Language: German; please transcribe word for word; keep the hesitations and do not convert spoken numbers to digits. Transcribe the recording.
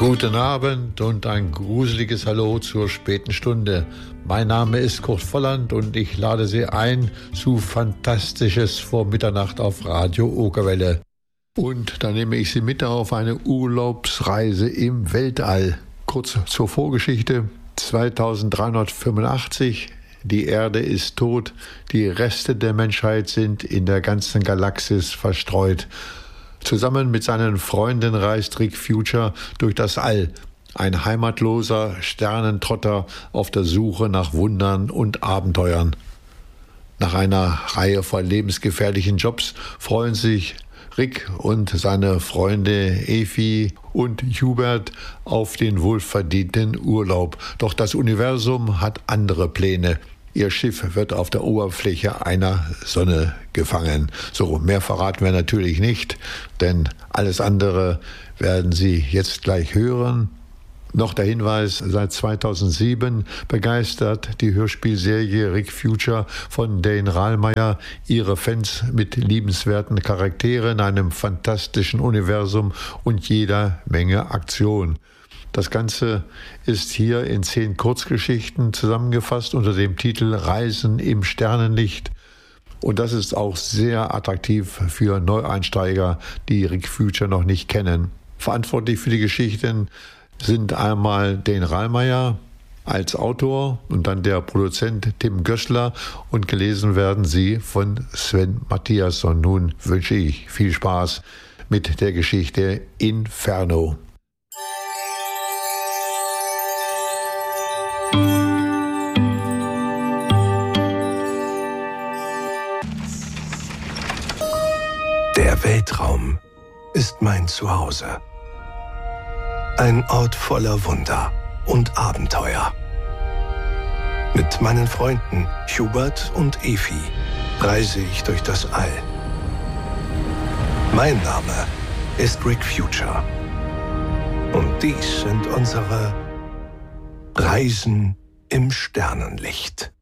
Guten Abend und ein gruseliges Hallo zur späten Stunde. Mein Name ist Kurt Volland und ich lade Sie ein zu Fantastisches vor Mitternacht auf Radio Okerwelle. Und da nehme ich Sie mit auf eine Urlaubsreise im Weltall. Kurz zur Vorgeschichte: zweitausenddreihundertfünfundachtzig, die Erde ist tot, die Reste der Menschheit sind in der ganzen Galaxis verstreut. Zusammen mit seinen Freunden reist Rick Future durch das All, ein heimatloser Sternentrotter auf der Suche nach Wundern und Abenteuern. Nach einer Reihe von lebensgefährlichen Jobs freuen sich Rick und seine Freunde Efi und Hubert auf den wohlverdienten Urlaub. Doch das Universum hat andere Pläne. Ihr Schiff wird auf der Oberfläche einer Sonne gefangen. So, mehr verraten wir natürlich nicht, denn alles andere werden Sie jetzt gleich hören. Noch der Hinweis: Seit zweitausendsieben begeistert die Hörspielserie Rick Future von Dane Rahlmeier ihre Fans mit liebenswerten Charakteren, einem fantastischen Universum und jeder Menge Aktion. Das Ganze ist hier in zehn Kurzgeschichten zusammengefasst unter dem Titel Reisen im Sternenlicht. Und das ist auch sehr attraktiv für Neueinsteiger, die Rick Future noch nicht kennen. Verantwortlich für die Geschichten sind einmal Dane Rahlmeier als Autor und dann der Produzent Tim Gößler, und gelesen werden sie von Sven Mathiasson. Nun wünsche ich viel Spaß mit der Geschichte Inferno. Der Weltraum ist mein Zuhause. Ein Ort voller Wunder und Abenteuer. Mit meinen Freunden Hubert und Efi reise ich durch das All. Mein Name ist Rick Future. Und dies sind unsere Reisen im Sternenlicht.